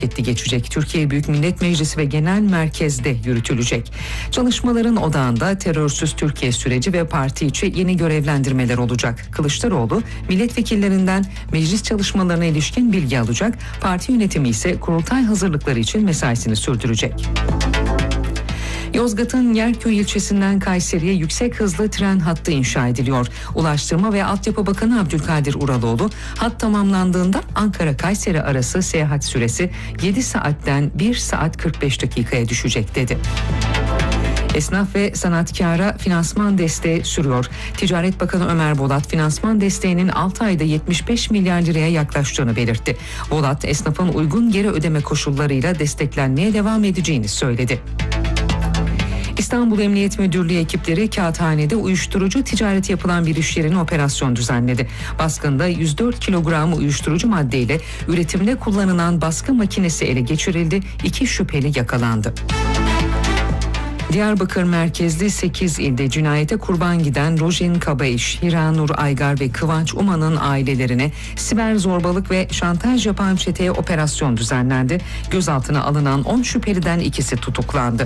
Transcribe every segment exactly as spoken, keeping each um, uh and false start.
etti geçecek. Türkiye Büyük Millet Meclisi ve Genel Merkez'de yürütülecek. Çalışmaların odağında terörsüz Türkiye süreci ve parti içi yeni görevlendirmeler olacak. Kılıçdaroğlu milletvekillerinden meclis çalışmalarına ilişkin bilgi alacak. Parti yönetimi ise kurultay hazırlıkları için mesaisini sürdürecek. Yozgat'ın Yerköy ilçesinden Kayseri'ye yüksek hızlı tren hattı inşa ediliyor. Ulaştırma ve Altyapı Bakanı Abdülkadir Uraloğlu, hat tamamlandığında Ankara-Kayseri arası seyahat süresi yedi saatten bir saat kırk beş dakikaya düşecek dedi. Esnaf ve sanatkara finansman desteği sürüyor. Ticaret Bakanı Ömer Bolat, finansman desteğinin altı ayda yetmiş beş milyar liraya yaklaştığını belirtti. Bolat, esnafın uygun geri ödeme koşullarıyla desteklenmeye devam edeceğini söyledi. İstanbul Emniyet Müdürlüğü ekipleri Kağıthane'de uyuşturucu ticareti yapılan bir iş yerine operasyon düzenledi. Baskında yüz dört kilogram uyuşturucu maddeyle üretimde kullanılan baskı makinesi ele geçirildi. İki şüpheli yakalandı. Diyarbakır merkezli sekiz ilde cinayete kurban giden Rojin Kabayiş, Hiranur Aygar ve Kıvanç Uman'ın ailelerine siber zorbalık ve şantaj yapan çeteye operasyon düzenlendi. Gözaltına alınan on şüpheliden ikisi tutuklandı.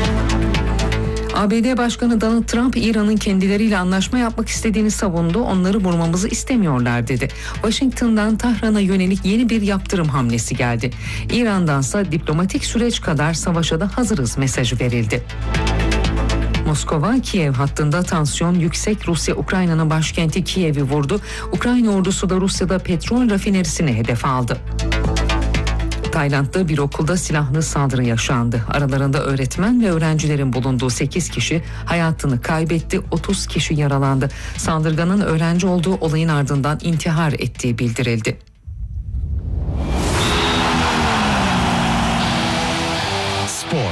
A B D Başkanı Donald Trump, İran'ın kendileriyle anlaşma yapmak istediğini savundu. Onları vurmamızı istemiyorlar dedi. Washington'dan Tahran'a yönelik yeni bir yaptırım hamlesi geldi. İran'dansa diplomatik süreç kadar savaşa da hazırız mesajı verildi. Moskova, Kiev hattında tansiyon yüksek. Rusya, Ukrayna'nın başkenti Kiev'i vurdu. Ukrayna ordusu da Rusya'da petrol rafinerisini hedef aldı. Tayland'da bir okulda silahlı saldırı yaşandı. Aralarında öğretmen ve öğrencilerin bulunduğu sekiz kişi hayatını kaybetti, otuz kişi yaralandı. Saldırganın öğrenci olduğu olayın ardından intihar ettiği bildirildi. Spor.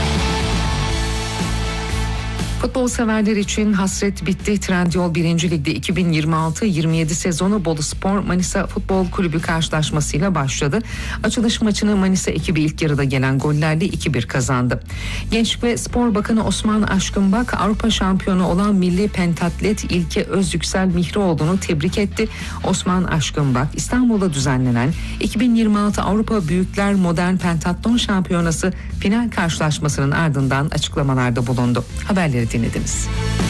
Futbol severler için hasret bitti. Trendyol birinci Lig'de iki bin yirmi altı yirmi yedi sezonu Boluspor Manisa Futbol Kulübü karşılaşmasıyla başladı. Açılış maçını Manisa ekibi ilk yarıda gelen gollerle iki bir kazandı. Gençlik ve Spor Bakanı Osman Aşkınbak, Avrupa şampiyonu olan milli pentatlet İlke Özyüksel Mihrioğlu'nu tebrik etti. Osman Aşkınbak, İstanbul'da düzenlenen iki bin yirmi altı Avrupa Büyükler Modern Pentatlon Şampiyonası final karşılaşmasının ardından açıklamalarda bulundu. Haberleri dinlediniz.